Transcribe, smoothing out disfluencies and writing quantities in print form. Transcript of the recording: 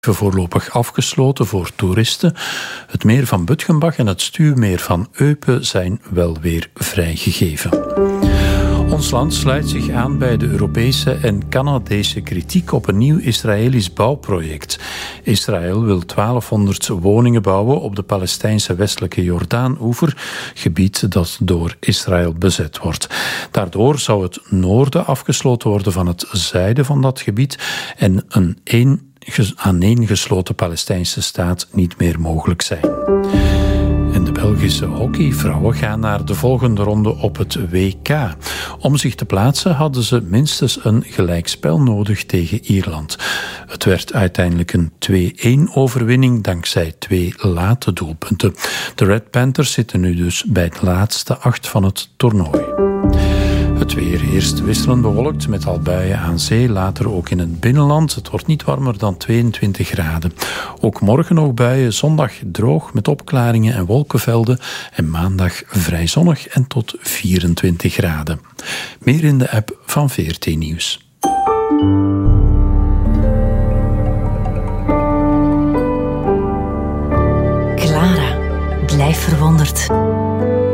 voorlopig afgesloten voor toeristen. Het meer van Butgenbach en het stuwmeer van Eupen zijn wel weer vrijgegeven. Ons land sluit zich aan bij de Europese en Canadese kritiek op een nieuw Israëlisch bouwproject. Israël wil 1200 woningen bouwen op de Palestijnse westelijke Jordaan-oever, gebied dat door Israël bezet wordt. Daardoor zou het noorden afgesloten worden van het zuiden van dat gebied en een aaneengesloten Palestijnse staat niet meer mogelijk zijn. En de Belgische hockeyvrouwen gaan naar de volgende ronde op het WK. Om zich te plaatsen hadden ze minstens een gelijkspel nodig tegen Ierland. Het werd uiteindelijk een 2-1-overwinning dankzij 2 late doelpunten. De Red Panthers zitten nu dus bij de laatste 8 van het toernooi. Het weer eerst wisselend bewolkt met al buien aan zee, later ook in het binnenland. Het wordt niet warmer dan 22 graden. Ook morgen nog buien, zondag droog met opklaringen en wolkenvelden en maandag vrij zonnig en tot 24 graden. Meer in de app van VRT Nieuws. Clara, blijf verwonderd.